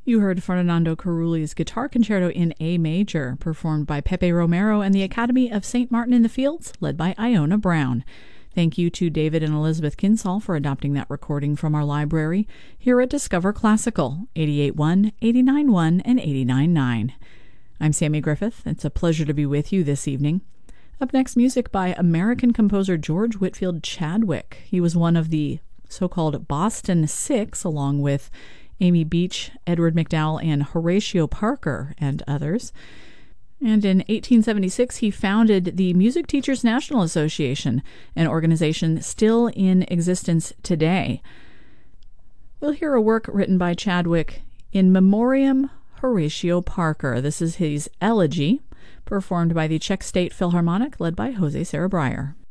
You heard Fernando Carulli's Guitar Concerto in A Major, performed by Pepe Romero and the Academy of St. Martin in the Fields, led by Iona Brown. Thank you to David and Elizabeth Kinsall for adopting that recording from our library here at Discover Classical, 88.1, 89.1, and 89.9. I'm Sammy Griffith. It's a pleasure to be with you this evening. Up next, music by American composer George Whitfield Chadwick. He was one of the so-called Boston Six, along with Amy Beach, Edward McDowell, and Horatio Parker, and others. And in 1876, he founded the Music Teachers National Association, an organization still in existence today. We'll hear a work written by Chadwick, In Memoriam Horatio Parker. This is his elegy, performed by the Czech State Philharmonic, led by Jose Sarabreyer.